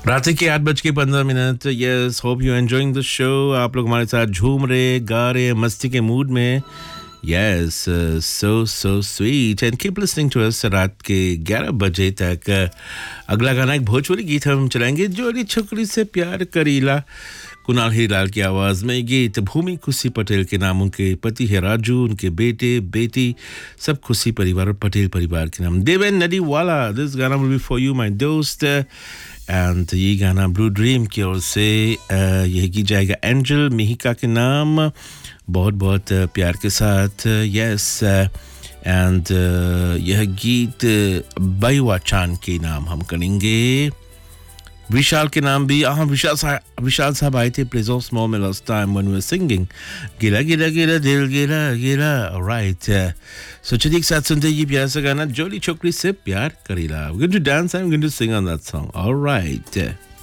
रात के 8:15। Yes, hope you enjoying द शो। आप लोग हमारे साथ झूम रहे, गा रहे, मस्ती के मूड में। Yes, so sweet and keep listening to us रात के 11 बजे तक। अगला गाना एक भोजपुरी गीत हम चलाएंगे, जोड़ी छोकरी से प्यार करीला। कुणाल हीरालाल की आवाज़ में गीत भूमि खुशी पटेल के नाम। उनके पति है राजू, उनके बेटे बेटी सब खुशी परिवार और पटेल परिवार के नाम। देवेन नदीवाला, दिस गाना विल बी फॉर यू माय दोस्त। एंड ये गाना ब्लू ड्रीम की ओर से यह की जाएगा एंजल मिहिका के नाम, बहुत बहुत प्यार के साथ। यस, एंड यह गीत बैवा चांद के नाम हम करेंगे। विशाल के नाम भी, हाँ, विशाल साहब आए थे प्लेस ऑफ स्मॉल में last time when we were singing गिला गिला गिला दिल गिला गिला। राइट, सो चलिए एक साथ सुनते हैं ये प्यारा सा गाना, जोड़ी छोकरी से प्यार करीला। V going two dance, I am going to sing on that song. Alright.